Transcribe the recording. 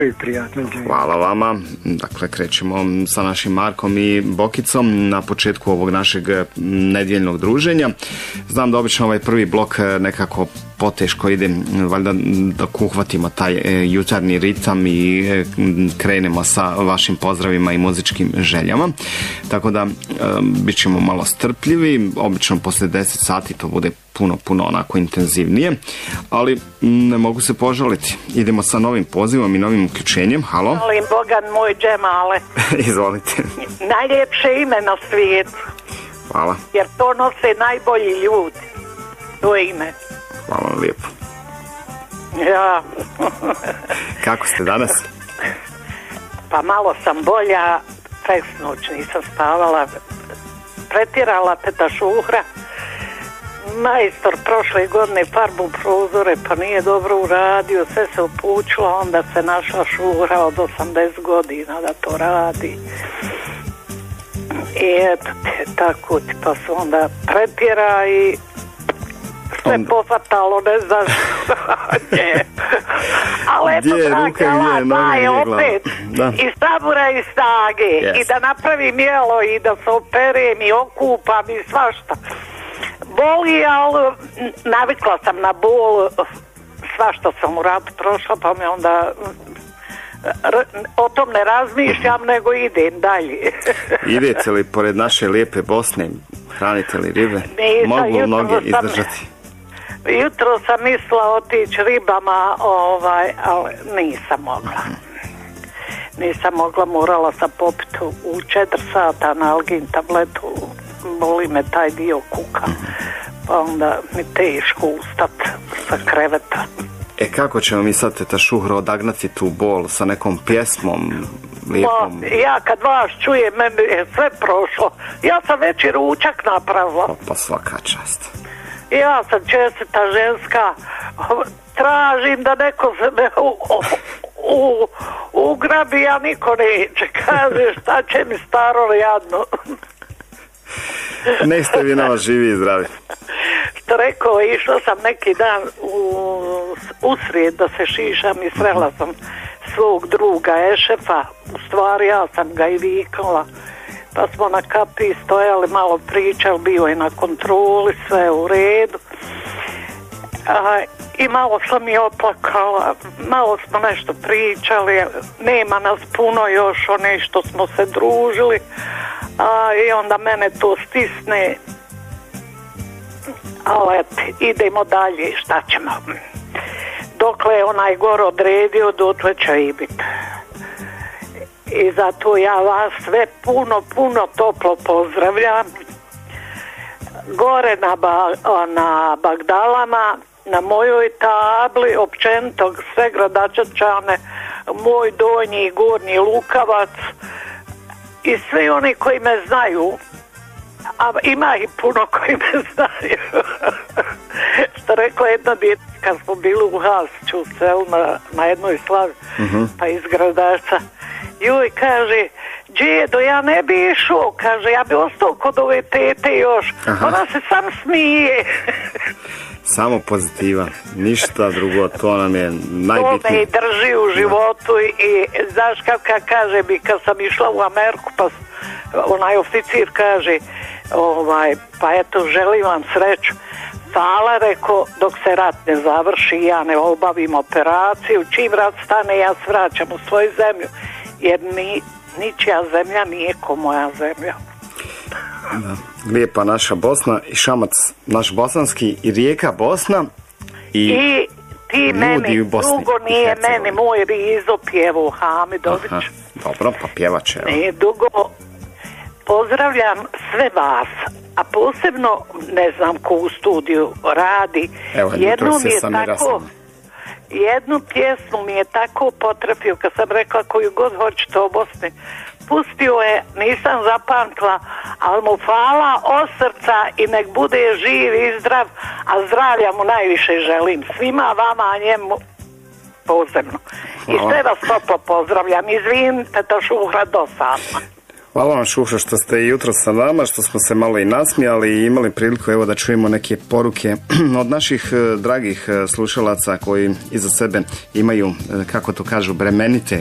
Hvala vama. Dakle, krećemo sa našim Markom i Bokicom na početku ovog našeg nedjeljnog druženja. Znam da obično ovaj prvi blok nekako poteško ide, valjda da uhvatimo taj jutarnji ritam i krenemo sa vašim pozdravima i muzičkim željama. Tako da bit ćemo malo strpljivi. Obično posle 10 sati to bude puno onako intenzivnije, ali ne mogu se požaliti. Idemo sa novim pozivom i novim uključenjem. Halo? Molim Bogan moj Džemale. Izvolite. Najljepše ime na svijetu. Hvala. Jer to nose najbolji ljudi. To ime. Hvala vam lijepo. Ja. Kako ste danas? Pa malo sam bolja. Preksnoć nisam spavala. Pretjerala teta Šuhra. Majstor prošle godine farbu prozore, pa nije dobro uradio, sve se upučilo, onda se našla Šuhra od 80 godina da to radi. I eto, tako ti, pa se onda pretjera i sve pofatalo, ne znaš gdje. Ali eto, da je opet i sabura i snage, i da napravim jelo, i da se operem, i okupam, i svašta. Boli, ali navikla sam na bol, svašta sam u ratu prošla, pa me onda o tom ne razmišljam, nego idem dalje. Idete li pored naše lijepe Bosne, hranite li ribe? Mogu mnoge izdržati? Jutro sam mislila otići ribama, ali nisam mogla. Nisam mogla, morala sam popiti u 4 sata na Algin tabletu. Boli me taj dio kuka, pa onda mi teško ustat sa kreveta. Kako ćemo mi sad, teta Šuhro, odagnati tu bol sa nekom pjesmom lijepom? Pa, ja kad vas čujem, meni je sve prošlo. Ja sam već i ručak napravila. Pa svaka čast. Ja sam čestita ženska, tražim da neko se me ugrabi, a niko neće. Kaže, šta će mi staro jadno. Ne ste vi nama živi i zdravi. Što rekao, išla sam neki dan u srijed da se šišam i srela sam svog druga Ešefa. U stvari ja sam ga i vikala. Pa smo na kapi stojali, malo pričali, bio je na kontroli, sve u redu. I malo sam i oplakala, malo smo nešto pričali, nema nas puno još, one što smo se družili. I onda mene to stisne, ali idemo dalje, šta ćemo. Dokle je onaj gor odredio, dotle će i biti. I zato ja vas sve puno toplo pozdravljam. Gore na Bagdalama, na mojoj tabli, općenito sve Gradačančane, moj donji i gornji Lukavac, i svi oni koji me znaju, a ima i puno koji me znaju. Što rekla jedna djeca, kad smo bili u Hasiću u selu na jednoj slavi, pa iz Gradača, joj, kaže, djedo, ja ne bi išao, kaže, ja bi ostao kod ove tete još. Ona se sam smije. Samo pozitiva, ništa drugo, to nam je najbitnije. To me i drži u životu i znaš kako kaže bi, kad sam išla u Ameriku, pa onaj oficir kaže, pa eto, želim vam sreću. Hvala, rekao, dok se rat ne završi, ja ne obavim operaciju, čim rat stane, ja se vraćam u svoju zemlju, jer ničija zemlja nije ko moja zemlja. Da. Lijepa naša Bosna i šamac naš bosanski i rijeka Bosna i ti meni, dugo nije meni moj Rizo pjevo Hamidović. Dobro, pa pjevat će. Nije dugo. Pozdravljam sve vas, a posebno ne znam ko u studiju radi. Evo, jednu pjesmu mi je tako potrefio kad sam rekla koju god hoćete o Bosni. Pustio je, nisam zapamtila, ali mu hvala od srca i nek bude živ i zdrav, a zdravlja mu najviše želim. Svima vama, a njemu posebno. I sve vas toplo pozdravljam. Izvinite, to Šuhra dosadno. Hvala vam, Šušo, što ste jutro sa nama, što smo se malo i nasmijali i imali priliku evo da čujemo neke poruke od naših dragih slušalaca koji iza sebe imaju, kako to kažu, bremenite